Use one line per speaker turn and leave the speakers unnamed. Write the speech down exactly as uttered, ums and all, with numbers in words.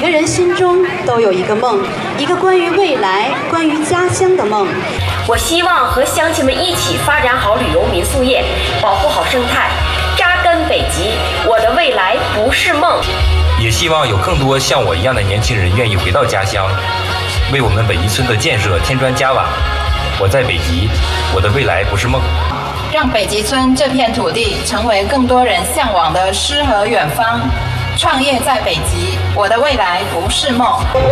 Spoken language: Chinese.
个人心中都有一个梦，一个关于未来、关于家乡的梦。
我希望和乡亲们一起发展好旅游民宿业，保护好生态，扎根北极。我的未来不是梦。
也希望有更多像我一样的年轻人愿意回到家乡，为我们北极村的建设添砖加瓦。我在北极，我的未来不是梦。
让北极村这片土地成为更多人向往的诗和远方。创业在北极，我的未来不是梦。